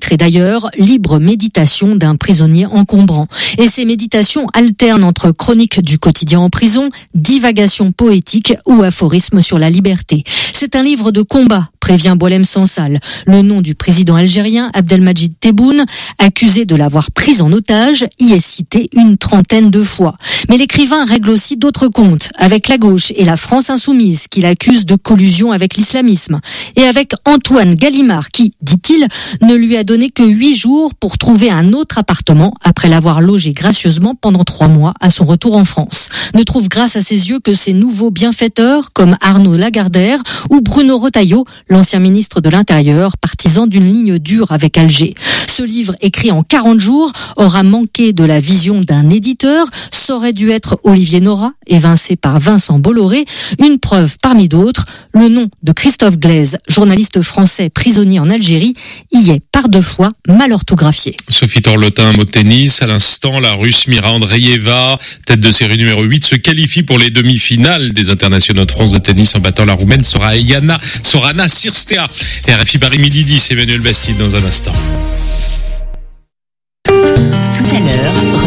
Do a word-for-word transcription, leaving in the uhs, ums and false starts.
sous-titré d'ailleurs « Libre méditation d'un prisonnier encombrant ». Et ces méditations alternent entre chroniques du quotidien en prison, divagations poétiques ou aphorismes sur la liberté. C'est un livre de combat, prévient Boualem Sansal, le nom du président algérien Abdelmadjid Tebboune, accusé de l'avoir pris en otage, y est cité une trentaine de fois. Mais l'écrivain règle aussi d'autres comptes, avec la gauche et la France insoumise, qu'il accuse de collusion avec l'islamisme, et avec Antoine Gallimard, qui, dit-il, ne lui a donné que huit jours pour trouver un autre appartement après l'avoir logé gracieusement pendant trois mois à son retour en France. Ne trouve grâce à ses yeux que ces nouveaux bienfaiteurs, comme Arnaud Lagardère ou Bruno Retailleau, l'ancien ministre de l'Intérieur, partisan d'une ligne dure avec Alger. Ce livre, écrit en quarante jours, aura manqué de la vision d'un éditeur. Ça aurait dû être Olivier Nora, évincé par Vincent Bolloré. Une preuve parmi d'autres, le nom de Christophe Glaise, journaliste français prisonnier en Algérie, y est par deux fois mal orthographié. Sophie Torlotin, mot de tennis. À l'instant, la Russe Mira Andreeva, tête de série numéro huit, se qualifie pour les demi-finales des internationaux de France de tennis en battant la Roumaine Sorana Cirstea. R F I Paris midi dix, Emmanuel Bastide dans un instant.